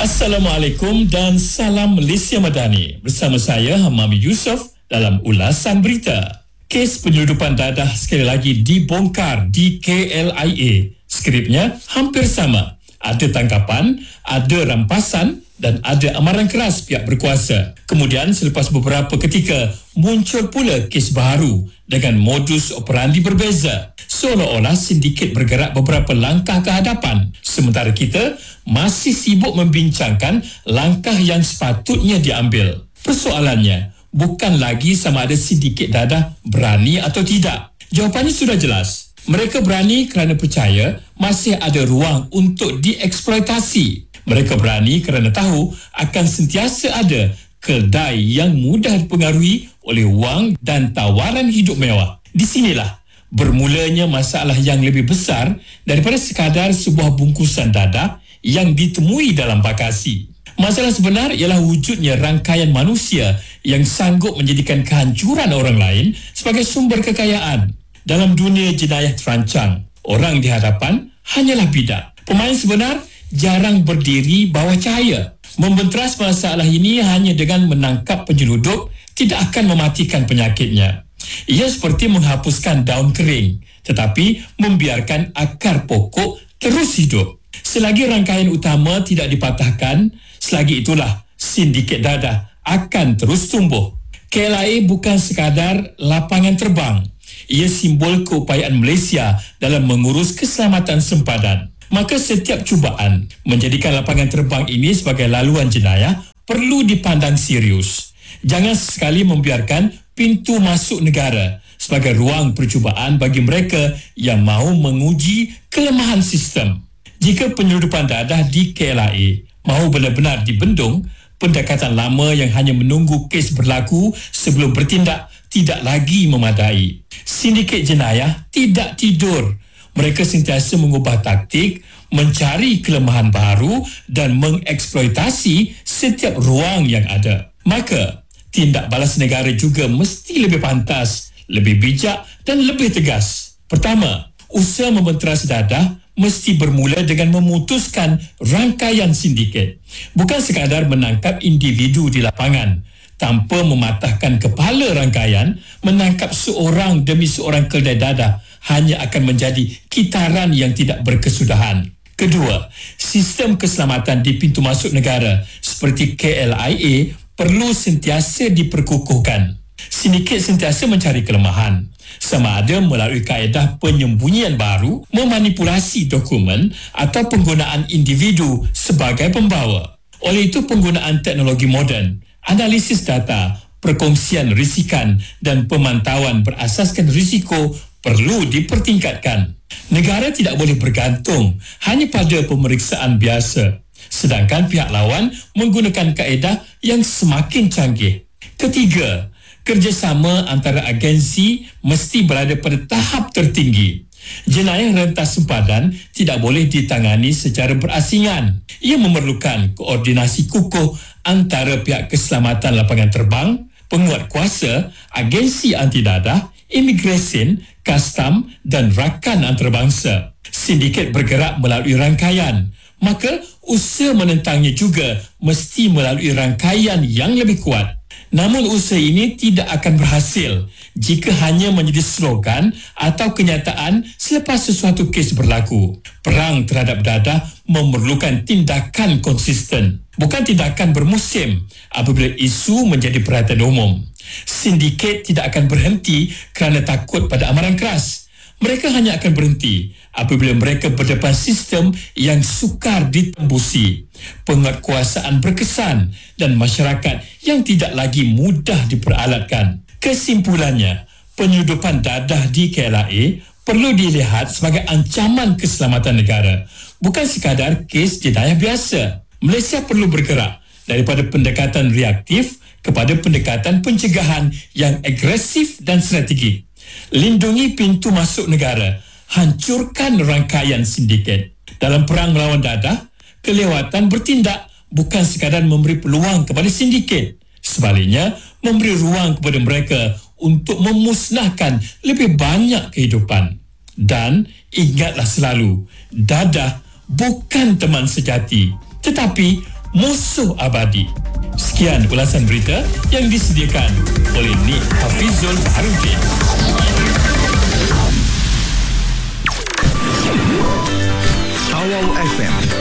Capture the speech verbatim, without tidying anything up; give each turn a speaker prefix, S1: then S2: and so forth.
S1: Assalamualaikum dan salam Malaysia Madani. Bersama saya Hamami Yusof dalam ulasan berita. Kes penyeludupan dadah sekali lagi dibongkar di K L I A. Skripnya hampir sama. Ada tangkapan, ada rampasan dan ada amaran keras pihak berkuasa. Kemudian selepas beberapa ketika muncul pula kes baru dengan modus operandi berbeza. Seolah-olah sindiket bergerak beberapa langkah ke hadapan. Sementara kita masih sibuk membincangkan langkah yang sepatutnya diambil. Persoalannya bukan lagi sama ada sindiket dadah berani atau tidak. Jawapannya sudah jelas. Mereka berani kerana percaya masih ada ruang untuk dieksploitasi. Mereka berani kerana tahu akan sentiasa ada kedai yang mudah dipengaruhi oleh wang dan tawaran hidup mewah. Di sinilah bermulanya masalah yang lebih besar daripada sekadar sebuah bungkusan dadah yang ditemui dalam bagasi. Masalah sebenar ialah wujudnya rangkaian manusia yang sanggup menjadikan kehancuran orang lain sebagai sumber kekayaan. Dalam dunia jenayah terancang, orang di hadapan hanyalah bidak. Pemain sebenar jarang berdiri bawah cahaya. Membenteras masalah ini hanya dengan menangkap penyeludup tidak akan mematikan penyakitnya. Ia seperti menghapuskan daun kering, tetapi membiarkan akar pokok terus hidup. Selagi rangkaian utama tidak dipatahkan, selagi itulah sindiket dadah akan terus tumbuh. K L I A bukan sekadar lapangan terbang. Ia simbol keupayaan Malaysia dalam mengurus keselamatan sempadan. Maka setiap cubaan menjadikan lapangan terbang ini sebagai laluan jenayah perlu dipandang serius. Jangan sekali membiarkan pintu masuk negara sebagai ruang percubaan bagi mereka yang mahu menguji kelemahan sistem. Jika penyeludupan dadah di K L I A mahu benar-benar dibendung, pendekatan lama yang hanya menunggu kes berlaku sebelum bertindak tidak lagi memadai. Sindiket jenayah tidak tidur. Mereka sentiasa mengubah taktik, mencari kelemahan baru dan mengeksploitasi setiap ruang yang ada. Maka, tindak balas negara juga mesti lebih pantas, lebih bijak dan lebih tegas. Pertama, usaha membenteras dadah mesti bermula dengan memutuskan rangkaian sindiket. Bukan sekadar menangkap individu di lapangan. Tanpa mematahkan kepala rangkaian, menangkap seorang demi seorang kedai dadah hanya akan menjadi kitaran yang tidak berkesudahan. Kedua, sistem keselamatan di pintu masuk negara seperti K L I A perlu sentiasa diperkukuhkan. Sindiket sentiasa mencari kelemahan, sama ada melalui kaedah penyembunyian baru, memanipulasi dokumen atau penggunaan individu sebagai pembawa. Oleh itu, penggunaan teknologi moden, analisis data, perkongsian risikan dan pemantauan berasaskan risiko perlu dipertingkatkan. Negara tidak boleh bergantung hanya pada pemeriksaan biasa, sedangkan pihak lawan menggunakan kaedah yang semakin canggih. Ketiga, kerjasama antara agensi mesti berada pada tahap tertinggi. Jenayah rentas sempadan tidak boleh ditangani secara berasingan. Ia memerlukan koordinasi kukuh antara pihak keselamatan lapangan terbang, penguat kuasa, agensi anti dadah, imigresen, kastam dan rakan antarabangsa. Sindiket bergerak melalui rangkaian, maka usaha menentangnya juga mesti melalui rangkaian yang lebih kuat. Namun usaha ini tidak akan berhasil jika hanya menjadi slogan atau kenyataan selepas sesuatu kes berlaku. Perang terhadap dadah memerlukan tindakan konsisten, bukan tindakan bermusim apabila isu menjadi perhatian umum. Sindiket tidak akan berhenti kerana takut pada amaran keras. Mereka hanya akan berhenti apabila mereka berdepan sistem yang sukar ditembusi, penguatkuasaan berkesan dan masyarakat yang tidak lagi mudah diperalatkan. Kesimpulannya, penyeludupan dadah di K L I A perlu dilihat sebagai ancaman keselamatan negara, bukan sekadar kes jenayah biasa. Malaysia perlu bergerak daripada pendekatan reaktif kepada pendekatan pencegahan yang agresif dan strategik. Lindungi pintu masuk negara, hancurkan rangkaian sindiket. Dalam perang melawan dadah, kelewatan bertindak bukan sekadar memberi peluang kepada sindiket. Sebaliknya, memberi ruang kepada mereka untuk memusnahkan lebih banyak kehidupan. Dan ingatlah selalu, dadah bukan teman sejati, tetapi musuh abadi. Sekian ulasan berita yang disediakan oleh Nik Hafizul Harudin.
S2: Awal F M